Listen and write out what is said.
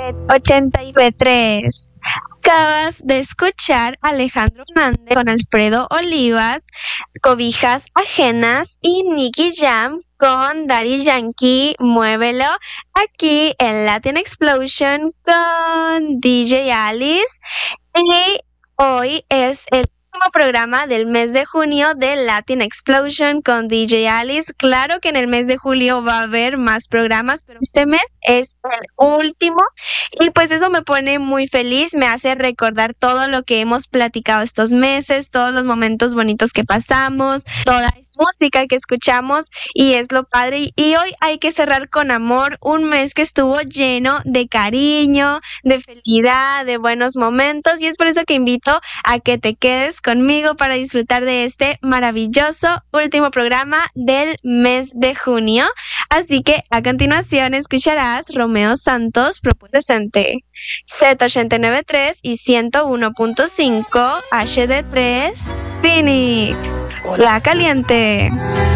89.3. Acabas de escuchar a Alejandro Fernández con Alfredo Olivas, Cobijas Ajenas, y Nicky Jam con Daddy Yankee, Muévelo, aquí en Latin Explosion con DJ Alice. Y hoy es el último programa del mes de junio de Latin Explosion con DJ Alice. Claro que en el mes de julio va a haber más programas, pero este mes es el último y pues eso me pone muy feliz, me hace recordar todo lo que hemos platicado estos meses, todos los momentos bonitos que pasamos, toda la música que escuchamos y es lo padre. Y hoy hay que cerrar con amor un mes que estuvo lleno de cariño, de felicidad, de buenos momentos, y es por eso que invito a que te quedes conmigo para disfrutar de este maravilloso último programa del mes de junio. Así que a continuación escucharás Romeo Santos, Presente, Z89.3 y 101.5 HD3 Phoenix, La Caliente.